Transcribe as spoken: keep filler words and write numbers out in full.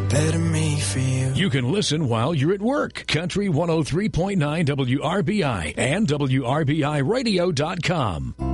better me for you. You can listen while you're at work. Country one oh three point nine W R B I and W R B I radio dot com.